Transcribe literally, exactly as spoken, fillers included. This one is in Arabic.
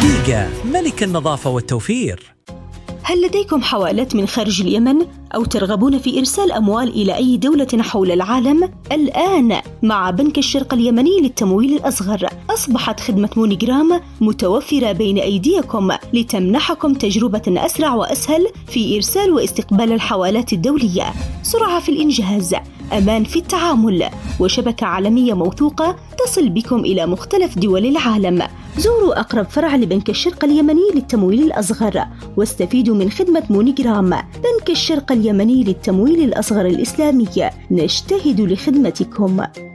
تيجا، ملك النظافة والتوفير. هل لديكم حوالات من خارج اليمن أو ترغبون في إرسال أموال إلى أي دولة حول العالم؟ الآن مع بنك الشرق اليمني للتمويل الأصغر أصبحت خدمة مونيجرام متوفرة بين أيديكم لتمنحكم تجربة أسرع وأسهل في إرسال واستقبال الحوالات الدولية، سرعة في الإنجاز، أمان في التعامل، وشبكة عالمية موثوقة تصل بكم إلى مختلف دول العالم. زوروا أقرب فرع لبنك الشرق اليمني للتمويل الأصغر واستفيدوا من خدمة مونيجرام. بنك الشرق اليمني للتمويل الأصغر الإسلامي، نجتهد لخدمتكم.